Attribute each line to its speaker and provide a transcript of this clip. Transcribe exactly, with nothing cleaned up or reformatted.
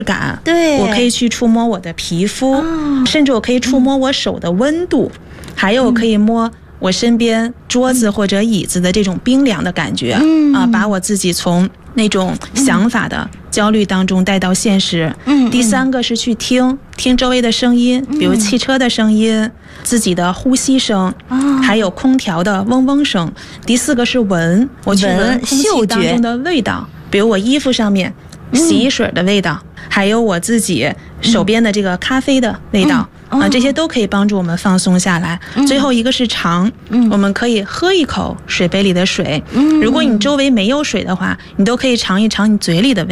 Speaker 1: 感，
Speaker 2: 对，
Speaker 1: 我可以去触摸我的皮肤，
Speaker 2: 哦、
Speaker 1: 甚至我可以触摸我手的温度，嗯、还有可以摸我身边桌子或者椅子的这种冰凉的感觉，
Speaker 2: 嗯
Speaker 1: 啊，把我自己从那种想法的焦虑当中带到现实。
Speaker 2: 嗯，
Speaker 1: 第三个是去听听周围的声音，比如汽车的声音、自己的呼吸声，还有空调的嗡嗡声。第四个是闻，我去闻空气当中的味道，比如我衣服上面洗衣水的味道，还有我自己手边的这个咖啡的味道。啊，这些都可以帮助我们放松下来。嗯、最后一个是尝，嗯、我们可以喝一口水杯里的水。嗯、如果你周围没有水的话，你都可以尝一尝你嘴里的味道。